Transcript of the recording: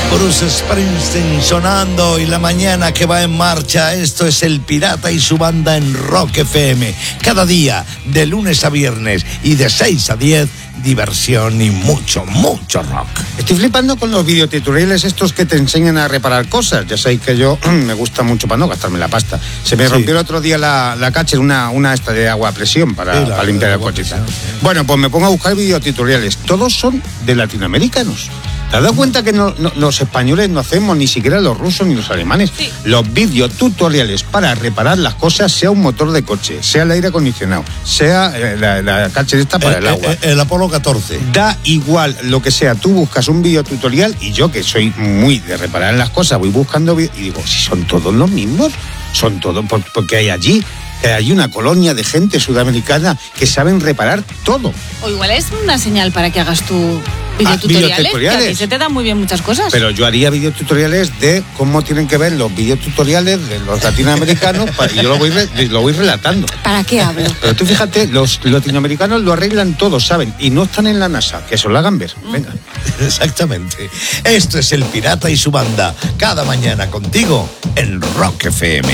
Bruce Springsteen sonando y la mañana que va en marcha. Esto es El Pirata y su banda en Rock FM. Cada día, de lunes a viernes y de 6 a 10, diversión y mucho, mucho rock. Estoy flipando con los videotutoriales estos que te enseñan a reparar cosas. Ya sabéis que yo me gusta mucho para no gastarme la pasta. Se me rompió el otro día la Catcher, una esta de agua a presión para limpiar el coche. Bueno, pues me pongo a buscar videotutoriales. Todos son de latinoamericanos. ¿Te has dado cuenta que los españoles no hacemos, ni siquiera los rusos ni los alemanes? Sí. Los videotutoriales para reparar las cosas, sea un motor de coche, sea el aire acondicionado, sea la Catcher esta para el agua. El Apolo 14. Da igual lo que sea, tú buscas un videotutorial y yo, que soy muy de reparar las cosas, voy buscando y digo, si son todos los mismos, son todos, porque hay allí. Hay una colonia de gente sudamericana que saben reparar todo. O igual es una señal para que hagas tu videotutoriales. Que a ti se te dan muy bien muchas cosas. Pero yo haría videotutoriales de cómo tienen que ver los videotutoriales de los latinoamericanos y yo lo voy relatando. ¿Para qué hablo? Pero tú fíjate, los latinoamericanos lo arreglan todo, ¿saben? Y no están en la NASA, que eso lo hagan ver. Venga. Exactamente. Esto es El Pirata y su banda. Cada mañana contigo en Rock FM.